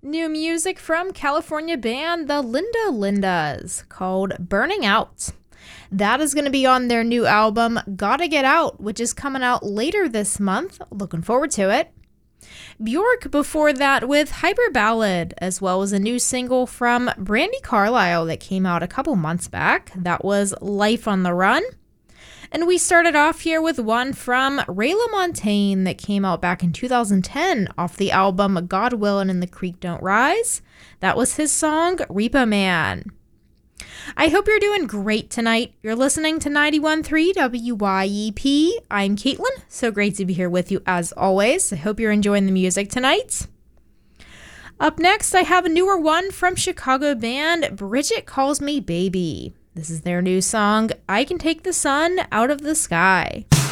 New music from California band the Linda Lindas called Burning Out. That is going to be on their new album, Gotta Get Out, which is coming out later this month. Looking forward to it. Bjork before that with Hyper Ballad, as well as a new single from Brandi Carlile that came out a couple months back. That was Life on the Run. And we started off here with one from Ray LaMontagne that came out back in 2010 off the album God Willin' and the Creek Don't Rise. That was his song, Repo Man. I hope you're doing great tonight. You're listening to 91.3 WYEP. I'm Caitlin. So great to be here with you as always. I hope you're enjoying the music tonight. Up next, I have a newer one from Chicago band Bridget Calls Me Baby. This is their new song, I Can Take the Sun Out of the Sky.